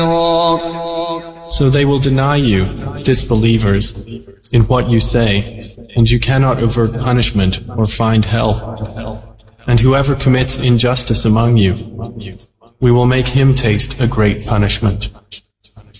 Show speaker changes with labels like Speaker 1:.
Speaker 1: So they will deny you, disbelievers, in what you say, and you cannot avert punishment or find help. And whoever commits injustice among you, we will make him taste a great punishment.